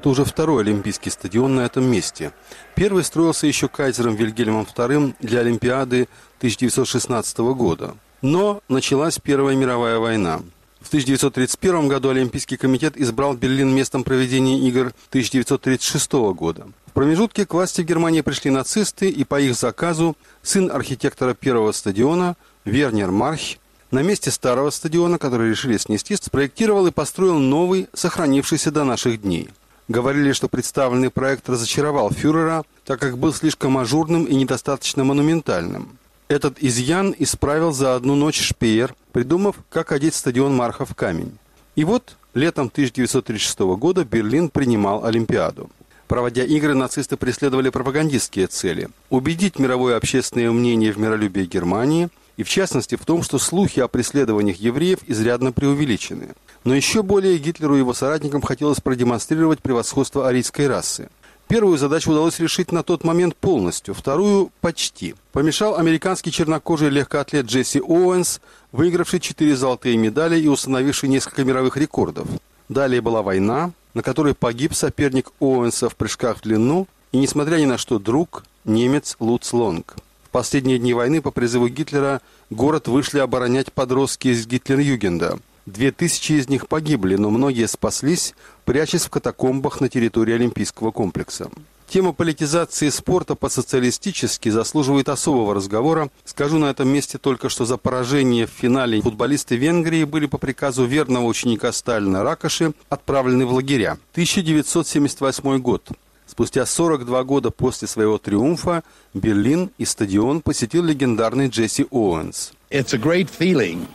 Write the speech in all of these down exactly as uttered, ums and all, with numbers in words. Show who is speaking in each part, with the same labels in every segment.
Speaker 1: Это уже второй олимпийский стадион на этом месте. Первый строился еще кайзером Вильгельмом вторым для Олимпиады тысяча девятьсот шестнадцатого года. Но началась Первая мировая война. В тысяча девятьсот тридцать первом году Олимпийский комитет избрал Берлин местом проведения игр тысяча девятьсот тридцать шестого года. В промежутке к власти в Германии пришли нацисты, и по их заказу сын архитектора первого стадиона Вернер Марх на месте старого стадиона, который решили снести, спроектировал и построил новый, сохранившийся до наших дней. Говорили, что представленный проект разочаровал фюрера, так как был слишком ажурным и недостаточно монументальным. Этот изъян исправил за одну ночь Шпеер, придумав, как одеть стадион Марха в камень. И вот летом тысяча девятьсот тридцать шестого года Берлин принимал Олимпиаду. Проводя игры, нацисты преследовали пропагандистские цели – убедить мировое общественное мнение в миролюбии Германии и, в частности, в том, что слухи о преследованиях евреев изрядно преувеличены. Но еще более Гитлеру и его соратникам хотелось продемонстрировать превосходство арийской расы. Первую задачу удалось решить на тот момент полностью, вторую – почти. Помешал американский чернокожий легкоатлет Джесси Оуэнс, выигравший четыре золотые медали и установивший несколько мировых рекордов. Далее была война, на которой погиб соперник Оуэнса в прыжках в длину и, несмотря ни на что, друг, немец Луц Лонг. В последние дни войны по призыву Гитлера город вышли оборонять подростки из Гитлер-Югенда. Две тысячи из них погибли, но многие спаслись, прячась в катакомбах на территории Олимпийского комплекса. Тема политизации спорта по-социалистически заслуживает особого разговора. Скажу на этом месте только, что за поражение в финале футболисты Венгрии были по приказу верного ученика Сталина Ракоши отправлены в лагеря. тысяча девятьсот семьдесят восьмой год. Спустя сорок два года после своего триумфа Берлин и стадион посетил легендарный Джесси Оуэнс.
Speaker 2: It's a great feeling.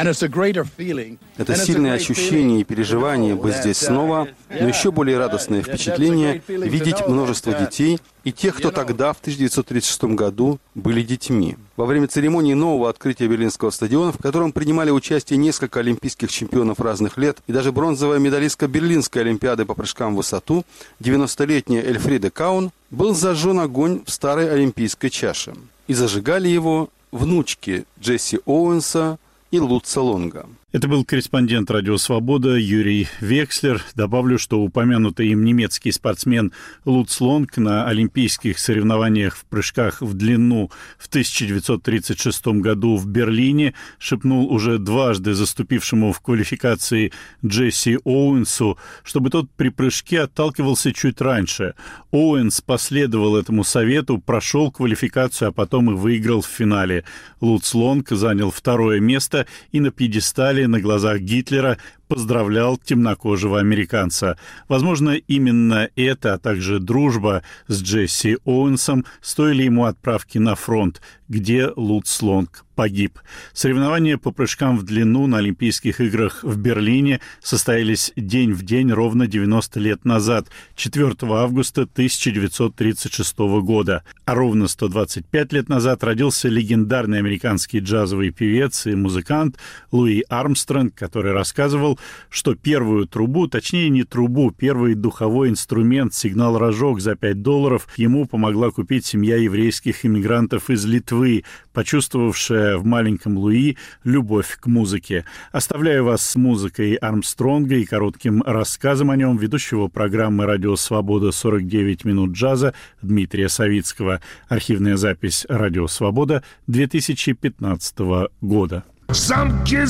Speaker 1: Это сильное ощущение и переживание быть здесь снова, но еще более радостное впечатление видеть множество детей и тех, кто тогда, в тысяча девятьсот тридцать шестом году, были детьми. Во время церемонии нового открытия Берлинского стадиона, в котором принимали участие несколько олимпийских чемпионов разных лет и даже бронзовая медалистка Берлинской олимпиады по прыжкам в высоту, девяностолетняя Эльфриде Каун, был зажжен огонь в старой олимпийской чаше. И зажигали его внучки Джесси Оуэнса и Луца Лонга.
Speaker 3: Это был корреспондент «Радио Свобода» Юрий Векслер. Добавлю, что упомянутый им немецкий спортсмен Луц Лонг на олимпийских соревнованиях в прыжках в длину в тысяча девятьсот тридцать шестом году в Берлине шепнул уже дважды заступившему в квалификации Джесси Оуэнсу, чтобы тот при прыжке отталкивался чуть раньше. Оуэнс последовал этому совету, прошел квалификацию, а потом и выиграл в финале. Луц Лонг занял второе место и на пьедестале на глазах Гитлера поздравлял темнокожего американца. Возможно, именно это, а также дружба с Джесси Оуэнсом стоили ему отправки на фронт, где Луц Лонг погиб. Соревнования по прыжкам в длину на Олимпийских играх в Берлине состоялись день в день ровно девяносто лет назад, четвёртого августа тысяча девятьсот тридцать шестого года. А ровно сто двадцать пять лет назад родился легендарный американский джазовый певец и музыкант Луи Армстронг, который рассказывал, что первую трубу, точнее не трубу, первый духовой инструмент, сигнал-рожок за пять долларов ему помогла купить семья еврейских иммигрантов из Литвы, почувствовавшая в маленьком Луи любовь к музыке. Оставляю вас с музыкой Армстронга и коротким рассказом о нем ведущего программы «Радио Свобода» сорок девять минут джаза Дмитрия Савицкого. Архивная запись «Радио Свобода» две тысячи пятнадцатого года.